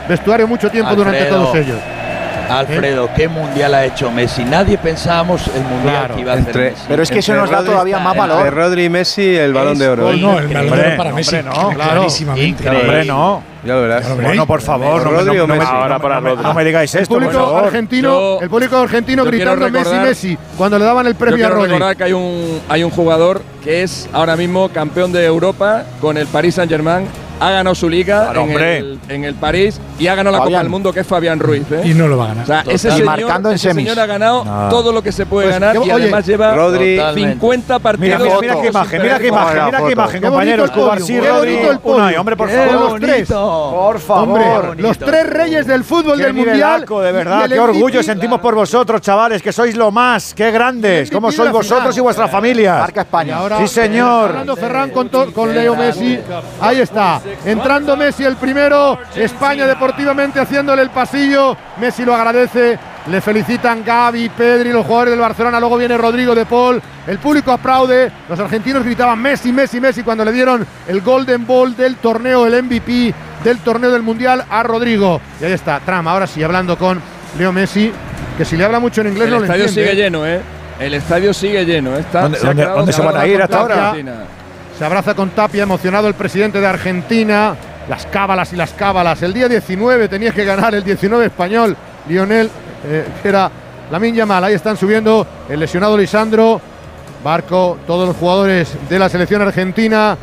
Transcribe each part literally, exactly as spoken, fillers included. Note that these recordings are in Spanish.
vestuario mucho tiempo Alfredo, durante todos ellos. Alfredo, ¿eh? ¿Qué mundial ha hecho Messi? Nadie pensábamos el mundial claro, que iba a hacer entre, Messi. Pero es que eso nos da todavía más valor. Entre Rodri y Messi, el Balón de Oro. No, el Balón de Oro para Messi. Hombre, no, claro. Clarísimamente. Hombre, no. Ya lo verás. Bueno, por favor, no, Rodri no, o no, Messi. no, Ahora no, para no, Rodri. no me digáis El esto, público por favor. argentino, Yo- el público argentino yo quiero gritando Messi, recordar- Messi, cuando le daban el Yo premio a quiero Rodri. recordar que hay un, hay un jugador que es ahora mismo campeón de Europa con el Paris Saint-Germain. Ha ganado su liga Claro, en, hombre. el, en el París y ha ganado la Fabián. Copa del Mundo, que es Fabián Ruiz. ¿eh? Y no lo va a ganar. O sea, ese Y señor, marcando en ese semis. señor ha ganado No. todo lo que se puede Pues, ganar que- y oye, además lleva Rodri, cincuenta partidos. Mira, mira, mira qué imagen, mira qué imagen, mira qué imagen, Qué compañeros. bonito el Cubarsí, podio, qué Rodri, bonito el podio. Unai, hombre, por Qué favor. los tres. Por favor. Hombre, los tres reyes del fútbol Qué del mundial. nivelaco, de verdad, y el qué orgullo M V P. sentimos por vosotros, chavales, que sois lo más, qué grandes, M V P cómo de sois la vosotros final. y vuestras familias. Marca Y España. ahora, Sí, señor. Fernando Ferran con, to- con Leo Messi. Ahí está. Entrando Messi el primero. España deportivamente haciéndole el pasillo. Messi lo agradece. Le felicitan Gavi, Pedri, los jugadores del Barcelona. Luego viene Rodrigo de Paul. El público aplaude. Los argentinos gritaban Messi, Messi, Messi cuando le dieron el Golden Ball del torneo, el M V P del torneo del Mundial a Rodrigo. Y ahí está, Trama, ahora sí, hablando con Leo Messi, que si le habla mucho en inglés El no lo estadio entiende. sigue lleno, ¿eh? El estadio sigue lleno. Está, ¿Dónde- se ha dónde- quedado dónde se van a cerrado ir con hasta ahora? Argentina. Se abraza con Tapia, emocionado el presidente de Argentina. Las cábalas y las cábalas. El día diecinueve tenías que ganar el diecinueve español. Lionel, eh, que era Lamine Yamal. Ahí están subiendo el lesionado Lisandro. Barco, todos los jugadores de la selección argentina,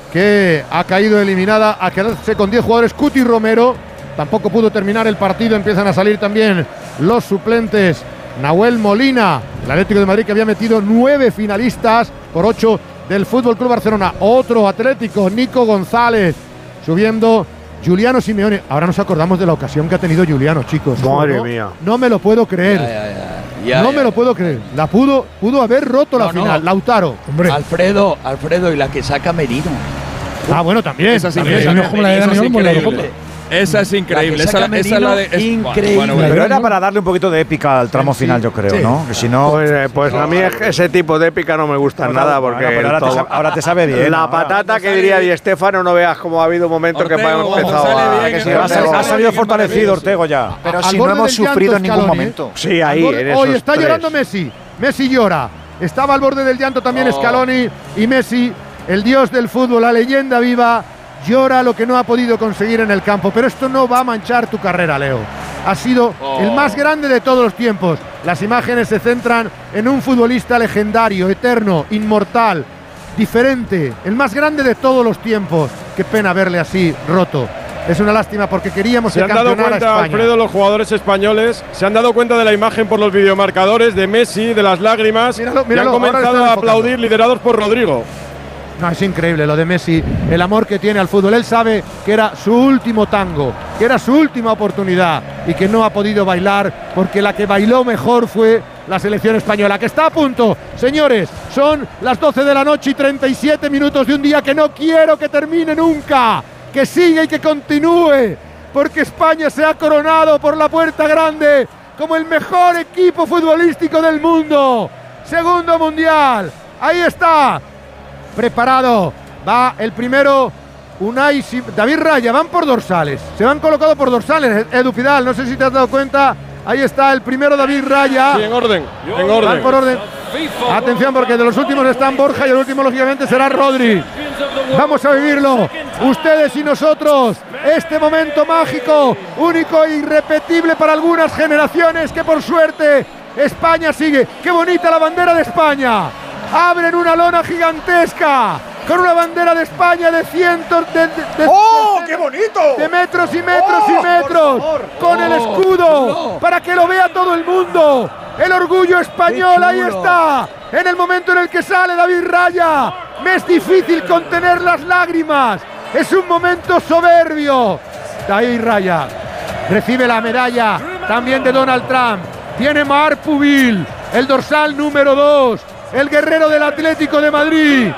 que ha caído eliminada a quedarse con diez jugadores. Cuti Romero tampoco pudo terminar el partido. Empiezan a salir también los suplentes. Nahuel Molina, el Atlético de Madrid, que había metido nueve finalistas por ocho del Fútbol Club Barcelona. Otro Atlético, Nico González, subiendo. Giuliano Simeone. Ahora nos acordamos de la ocasión que ha tenido Giuliano, chicos. Madre no, mía. No me lo puedo creer. Ya, ya, ya. Ya, no ya, me lo ya. puedo creer. La pudo, pudo haber roto la No, no. final. Lautaro. Hombre, Alfredo, Alfredo, y la que saca Merino. Ah, bueno, también. Esa sí también. que- no es como la de esa Dani es Olmo en la increíble. Esa es increíble. La que Esa, saca esa es la de. Merino, es- increíble. Bueno, bueno, Pero era para darle un poquito de épica al tramo final, yo creo, Sí. ¿no? Que si no. Pues, eh, pues a mí es que ese tipo de épica no me gusta Bueno, nada bueno, porque pero ahora, el te todo- sabe, ahora te sabe bien. la ahora. patata que diría Di Stéfano, no veas cómo ha habido momentos que Ortego, hemos como empezado sale a… bien, que que se no va a sale hacer- Ha bien. salido fortalecido Ortego ya. Pero Al si no borde hemos del llanto, sufrido en ningún Scaloni, ¿eh? momento. Sí, ahí, Al borde- en esos Hoy está tres. llorando Messi. Messi llora. Estaba al borde del llanto también Oh. Scaloni. Y Messi, el dios del fútbol, la leyenda viva, llora lo que no ha podido conseguir en el campo. Pero esto no va a manchar tu carrera, Leo. Ha sido Oh. el más grande de todos los tiempos. Las imágenes se centran en un futbolista legendario, eterno, inmortal, diferente, el más grande de todos los tiempos. Qué pena verle así, roto. Es una lástima porque queríamos Se que han dado campeonara cuenta, España. Alfredo, los jugadores españoles, se han dado cuenta de la imagen por los videomarcadores de Messi, de las lágrimas, Míralo, y míralo, han ahora comenzado están a enfocando. aplaudir liderados por Rodrigo. No, es increíble lo de Messi, el amor que tiene al fútbol. Él sabe que era su último tango, que era su última oportunidad y que no ha podido bailar porque la que bailó mejor fue la selección española, que está a punto. Señores, son las doce de la noche y treinta y siete minutos de un día que no quiero que termine nunca, que siga y que continúe, porque España se ha coronado por la puerta grande como el mejor equipo futbolístico del mundo. Segundo mundial, ahí está. Preparado, va el primero, Unai, Sim- David Raya, van por dorsales, se van colocado por dorsales, Edu Pidal, no sé si te has dado cuenta, ahí está el primero David Raya, Sí, en orden, en van orden. por orden, atención porque de los últimos están Borja y el último lógicamente será Rodri, vamos a vivirlo, ustedes y nosotros, este momento mágico, único e irrepetible para algunas generaciones que por suerte España sigue, qué bonita la bandera de España. Abren una lona gigantesca con una bandera de España de cientos de, de- de- ¡Oh, de- qué bonito! de metros y metros ¡Oh, y por metros favor! con el ¡Oh, escudo no! para que lo vea todo el mundo. El orgullo español, ¡Qué ahí chulo! está. En el momento en el que sale David Raya, me es difícil contener las lágrimas. Es un momento soberbio. David Raya recibe la medalla también de Donald Trump. Tiene Mar Pubil, el dorsal número dos. El guerrero del Atlético de Madrid.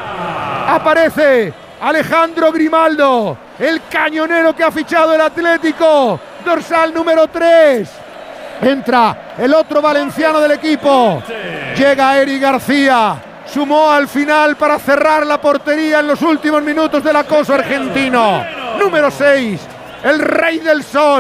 Aparece Alejandro Grimaldo, el cañonero que ha fichado el Atlético. Dorsal número tres. Entra el otro valenciano del equipo. Llega Eric García. Sumó al final para cerrar la portería en los últimos minutos del acoso argentino. Número seis. El rey del sol.